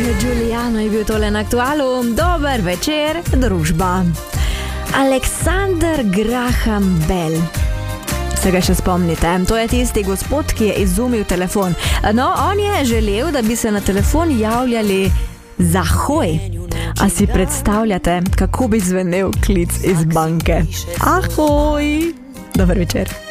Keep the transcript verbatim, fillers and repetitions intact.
Giuliano je bil tole na Aktualu. Dober večer, družba. Alexander Graham Bell. Se ga še spomnite? To je tisti gospod, ki je izumil telefon. No, on je želel, da bi se na telefon javljali za hoj. A si predstavljate, kako bi zvenel klic iz banke? Ahoj! Dober večer.